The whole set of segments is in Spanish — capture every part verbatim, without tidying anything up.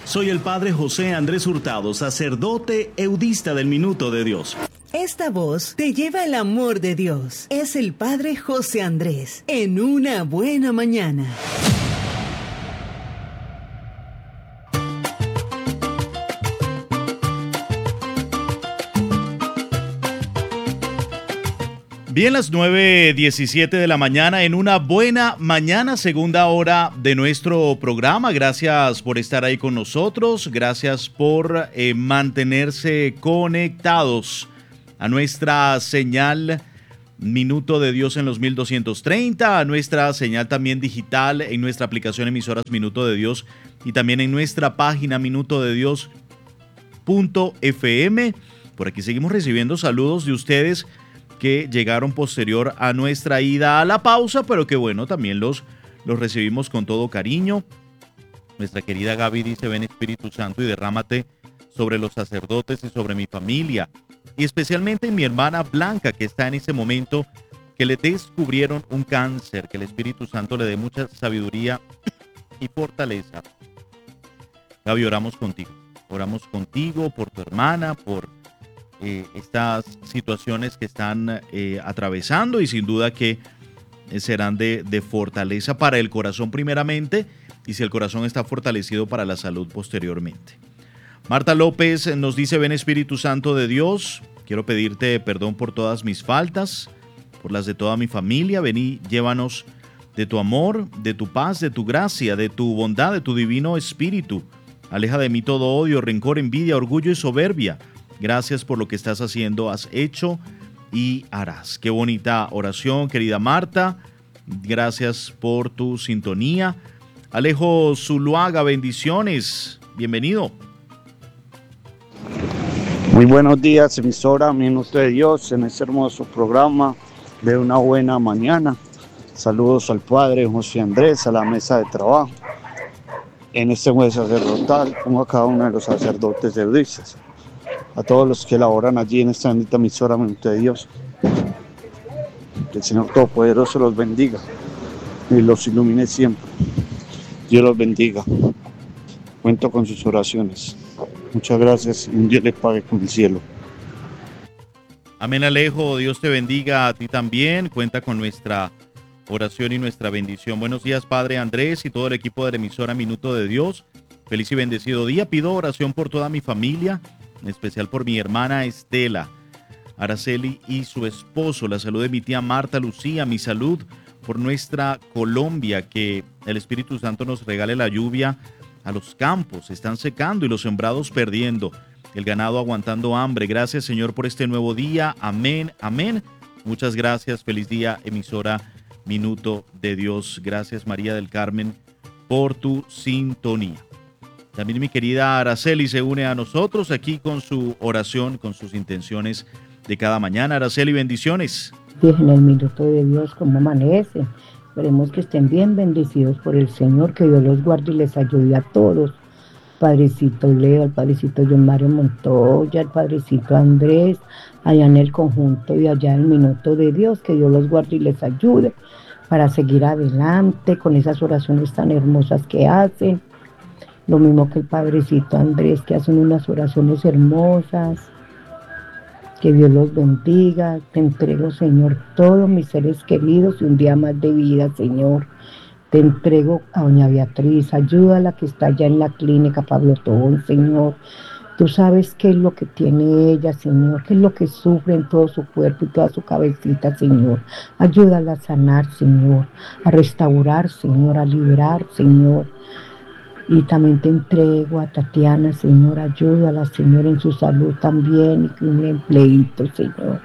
Soy el Padre José Andrés Hurtado, sacerdote eudista del Minuto de Dios. Esta voz te lleva el amor de Dios. Es el Padre José Andrés, en una buena mañana. Bien, las nueve diecisiete de la mañana, en una buena mañana, segunda hora de nuestro programa. Gracias por estar ahí con nosotros, gracias por eh, mantenerse conectados a nuestra señal Minuto de Dios en los mil doscientos treinta, a nuestra señal también digital en nuestra aplicación emisoras Minuto de Dios y también en nuestra página minuto de dios punto f m. Por aquí seguimos recibiendo saludos de ustedes que llegaron posterior a nuestra ida a la pausa, pero que bueno, también los, los recibimos con todo cariño. Nuestra querida Gaby dice: ven Espíritu Santo y derrámate sobre los sacerdotes y sobre mi familia, y especialmente en mi hermana Blanca, que está en ese momento que le descubrieron un cáncer. Que el Espíritu Santo le dé mucha sabiduría y fortaleza. Gaby, oramos contigo, oramos contigo por tu hermana, por Eh, estas situaciones que están eh, atravesando, y sin duda que eh, serán de, de fortaleza para el corazón primeramente, y si el corazón está fortalecido, para la salud posteriormente. Marta López nos dice: ven Espíritu Santo de Dios, quiero pedirte perdón por todas mis faltas, por las de toda mi familia. Ven y llévanos de tu amor, de tu paz, de tu gracia, de tu bondad, de tu divino espíritu. Aleja de mí todo odio, rencor, envidia, orgullo y soberbia. Gracias por lo que estás haciendo, has hecho y harás. Qué bonita oración, querida Marta. Gracias por tu sintonía. Alejo Zuluaga, bendiciones. Bienvenido. Muy buenos días, emisora Minuto de Dios, en este hermoso programa de una buena mañana. Saludos al Padre José Andrés, a la mesa de trabajo. En este jueves sacerdotal pongo a cada uno de los sacerdotes eudistas, a todos los que laboran allí en esta bendita emisora Minuto de Dios. Que el Señor Todopoderoso los bendiga y los ilumine siempre. Dios los bendiga. Cuento con sus oraciones. Muchas gracias y un Dios les pague con el cielo. Amén, Alejo. Dios te bendiga a ti también. Cuenta con nuestra oración y nuestra bendición. Buenos días, Padre Andrés y todo el equipo de la emisora Minuto de Dios. Feliz y bendecido día. Pido oración por toda mi familia, en especial por mi hermana Estela, Araceli y su esposo, la salud de mi tía Marta Lucía, mi salud por nuestra Colombia, que el Espíritu Santo nos regale la lluvia a los campos, están secando y los sembrados perdiendo, el ganado aguantando hambre. Gracias, Señor, por este nuevo día. Amén, amén. Muchas gracias. Feliz día, emisora Minuto de Dios. Gracias, María del Carmen, por tu sintonía. También mi querida Araceli se une a nosotros aquí con su oración, con sus intenciones de cada mañana. Araceli, bendiciones. En el Minuto de Dios, ¿cómo amanece? Esperemos que estén bien bendecidos por el Señor, que Dios los guarde y les ayude a todos. Padrecito Leo, al Padrecito John Mario Montoya, al Padrecito Andrés, allá en el conjunto y allá en el Minuto de Dios, que Dios los guarde y les ayude para seguir adelante con esas oraciones tan hermosas que hacen. Lo mismo que el Padrecito Andrés, que hacen unas oraciones hermosas. Que Dios los bendiga. Te entrego, Señor, todos mis seres queridos y un día más de vida, Señor. Te entrego a doña Beatriz, ayúdala que está allá en la clínica Pablo Tobón, Señor. Tú sabes qué es lo que tiene ella, Señor, qué es lo que sufre en todo su cuerpo y toda su cabecita, Señor. Ayúdala a sanar, Señor, a restaurar, Señor, a liberar, Señor. Y también te entrego a Tatiana, Señor, ayúdala, Señor, en su salud también, y un empleito, Señor,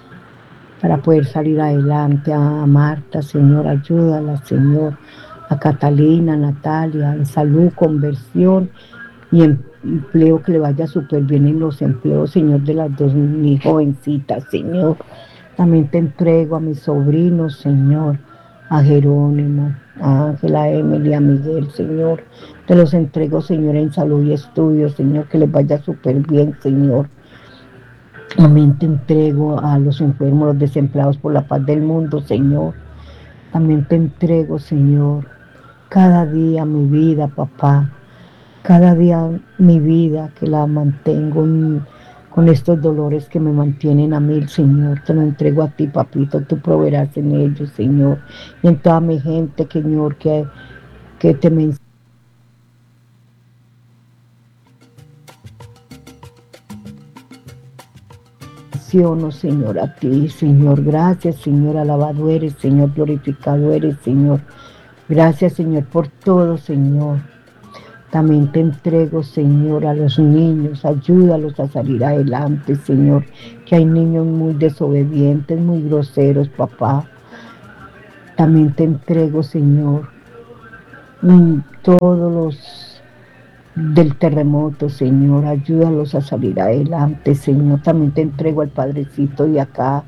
para poder salir adelante. A Marta, Señor, ayúdala, Señor, a Catalina, a Natalia, en salud, conversión y empleo, que le vaya súper bien en los empleos, Señor, de las dos mis jovencitas, Señor. También te entrego a mis sobrinos, Señor, a Jerónimo, a Ángela, a Emily, a Miguel, Señor. Te los entrego, Señor, en salud y estudios, Señor, que les vaya súper bien, Señor. También te entrego a los enfermos, los desempleados por la paz del mundo, Señor. También te entrego, Señor, cada día mi vida, papá. cada día mi vida, que la mantengo en- con estos dolores que me mantienen a mí, Señor. Te lo entrego a ti, papito, tú proveerás en ellos, Señor. Y en toda mi gente, Señor, que, que te menciono, Señor, a ti, Señor. Gracias, Señor, alabado eres, Señor, glorificado eres, Señor. Gracias, Señor, por todo, Señor. También te entrego, Señor, a los niños, ayúdalos a salir adelante, Señor, que hay niños muy desobedientes, muy groseros, papá. También te entrego, Señor, mm, todos los del terremoto, Señor, ayúdalos a salir adelante, Señor. También te entrego al Padrecito de acá,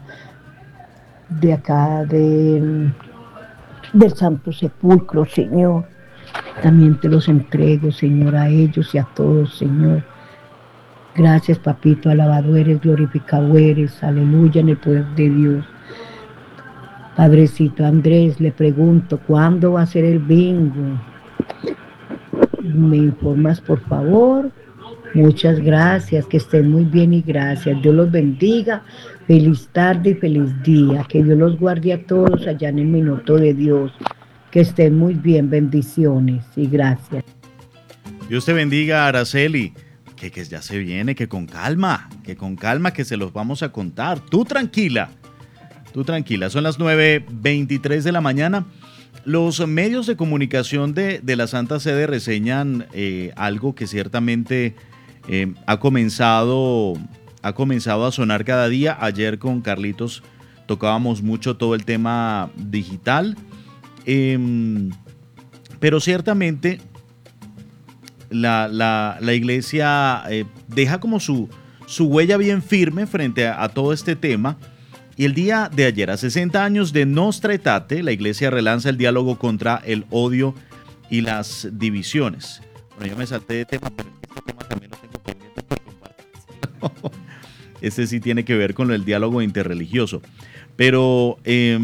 de acá del, del Santo Sepulcro, Señor. También te los entrego, Señor, a ellos y a todos, Señor. Gracias, papito, alabado eres, glorificado eres, aleluya, en el poder de Dios. Padrecito Andrés, le pregunto, ¿cuándo va a ser el bingo? ¿Me informas, por favor? Muchas gracias, que estén muy bien y gracias. Dios los bendiga. Feliz tarde y feliz día. Que Dios los guarde a todos allá en el minuto de Dios. Que estén muy bien. Bendiciones y gracias. Dios te bendiga, Araceli. Que, que ya se viene, que con calma, que con calma, que se los vamos a contar. Tú tranquila, tú tranquila. Son las nueve veintitrés de la mañana. Los medios de comunicación de, de la Santa Sede reseñan eh, algo que ciertamente eh, ha comenzado, ha comenzado a sonar cada día. Ayer con Carlitos tocábamos mucho todo el tema digital, eh, pero ciertamente la, la, la iglesia eh, deja como su, su huella bien firme frente a, a todo este tema. Y el día de ayer, a sesenta años de Nostra Aetate, la iglesia relanza el diálogo contra el odio y las divisiones. Bueno, yo me salté de tema, pero este tema también lo tengo pendiente por compartir. Este sí tiene que ver con el diálogo interreligioso. Pero eh,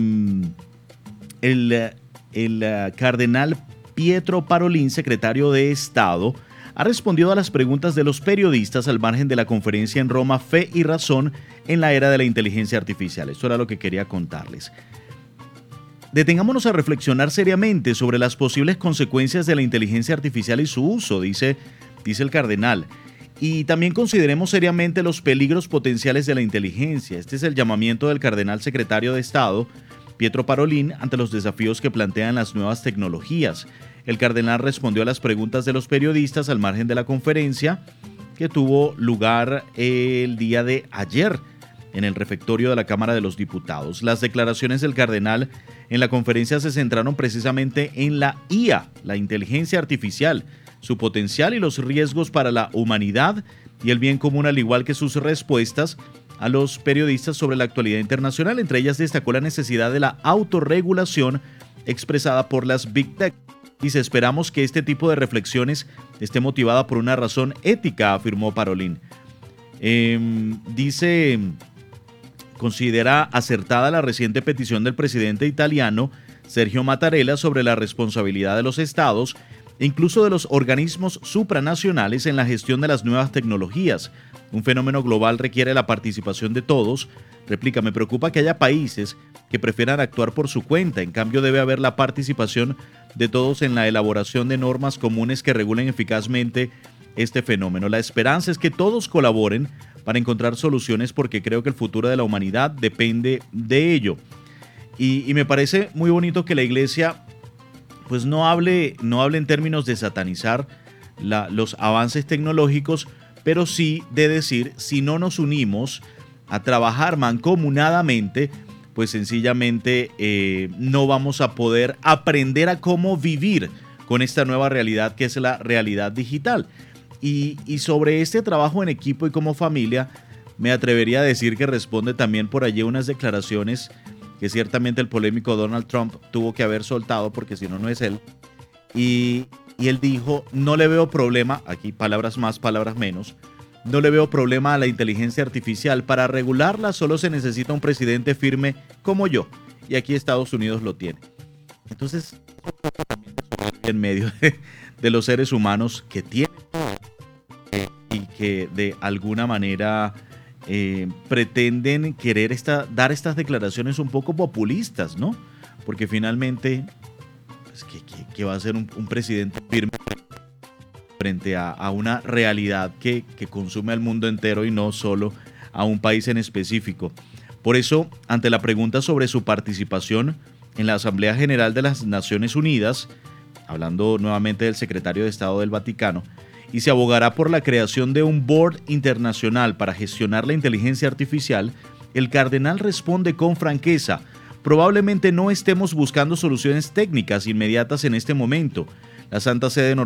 el, el cardenal Pietro Parolin, secretario de Estado, ha respondido a las preguntas de los periodistas al margen de la conferencia en Roma Fe y Razón en la era de la inteligencia artificial. Esto era lo que quería contarles. Detengámonos a reflexionar seriamente sobre las posibles consecuencias de la inteligencia artificial y su uso, dice, dice el cardenal. Y también consideremos seriamente los peligros potenciales de la inteligencia. Este es el llamamiento del cardenal secretario de Estado, Pietro Parolin, ante los desafíos que plantean las nuevas tecnologías. El cardenal respondió a las preguntas de los periodistas al margen de la conferencia que tuvo lugar el día de ayer en el refectorio de la Cámara de los Diputados. Las declaraciones del cardenal en la conferencia se centraron precisamente en la I A, la inteligencia artificial, su potencial y los riesgos para la humanidad y el bien común, al igual que sus respuestas a los periodistas sobre la actualidad internacional. Entre ellas destacó la necesidad de la autorregulación expresada por las Big Tech. Dice, esperamos que este tipo de reflexiones esté motivada por una razón ética, afirmó Parolin. Eh, dice, considera acertada la reciente petición del presidente italiano Sergio Mattarella sobre la responsabilidad de los estados e incluso de los organismos supranacionales en la gestión de las nuevas tecnologías. Un fenómeno global requiere la participación de todos. Replica, me preocupa que haya países que prefieran actuar por su cuenta. En cambio, debe haber la participación de todos en la elaboración de normas comunes que regulen eficazmente este fenómeno. La esperanza es que todos colaboren para encontrar soluciones, porque creo que el futuro de la humanidad depende de ello. Y, y me parece muy bonito que la iglesia pues no hable, no hable en términos de satanizar la, los avances tecnológicos, pero sí de decir, si no nos unimos a trabajar mancomunadamente, pues sencillamente eh, no vamos a poder aprender a cómo vivir con esta nueva realidad que es la realidad digital. Y, y sobre este trabajo en equipo y como familia, me atrevería a decir que responde también por allí unas declaraciones que ciertamente el polémico Donald Trump tuvo que haber soltado, porque si no, no es él. Y, y él dijo, no le veo problema, aquí palabras más, palabras menos, no le veo problema a la inteligencia artificial. Para regularla solo se necesita un presidente firme como yo. Y aquí Estados Unidos lo tiene. Entonces, en medio de, de los seres humanos que tienen que de alguna manera eh, pretenden querer esta, dar estas declaraciones un poco populistas, ¿no? Porque finalmente, pues, ¿qué, qué, qué va a hacer un, un presidente firme frente a, a una realidad que, que consume al mundo entero y no solo a un país en específico? Por eso, ante la pregunta sobre su participación en la Asamblea General de las Naciones Unidas, hablando nuevamente del secretario de Estado del Vaticano, y se abogará por la creación de un board internacional para gestionar la inteligencia artificial, el cardenal responde con franqueza: probablemente no estemos buscando soluciones técnicas inmediatas en este momento. La Santa Sede